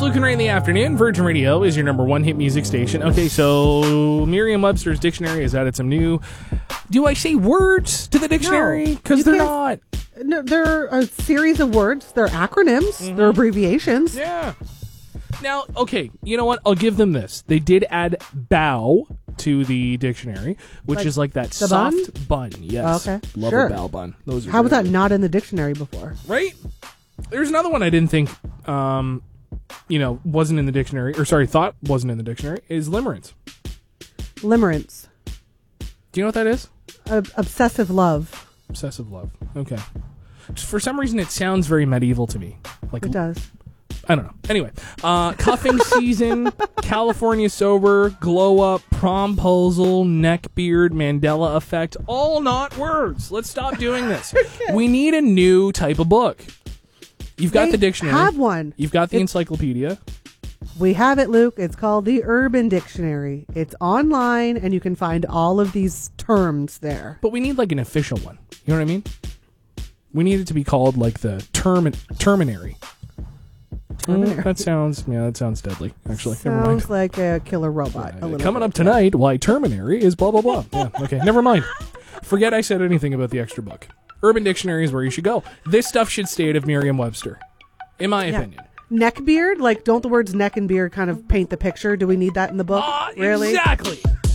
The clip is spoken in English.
It's Luke and Ray in the afternoon. Virgin Radio is your number one hit music station. Okay, so Merriam-Webster's dictionary has added some new, do I say words to the dictionary? Because they're not. No, they're a series of words. They're acronyms. They're abbreviations. Yeah. Now, okay, you know what? I'll give them this. They did add bow to the dictionary, which is like that soft bun. Yes. Okay. Love Sure. a bow bun. Those are How was very that not in the dictionary before? right? There's another one I didn't think, wasn't in the dictionary, thought wasn't in the dictionary, is limerence. Limerence. Do you know what that is? Obsessive love. Obsessive love. Okay. For some reason, it sounds very medieval to me. Like It does. I don't know. Anyway, cuffing season, California sober, glow up, promposal, neckbeard, Mandela effect, all not words. Let's stop doing this. Okay. We need a new type of book. You've got the dictionary. Have one. You've got the encyclopedia. We have it, Luke. It's called the Urban Dictionary. It's online, and you can find all of these terms there. But we need like an official one. You know what I mean? We need it to be called like the terminary. That sounds deadly, actually. Never mind. Sounds like a killer robot. Coming up tonight, why terminary is blah, blah, blah. Yeah, okay, never mind. Forget I said anything about the extra book. Urban Dictionary is where you should go. This stuff should stay out of Merriam-Webster, in my opinion. Neckbeard? Like, don't the words neck and beard kind of paint the picture? Do we need that in the book? Really? Exactly.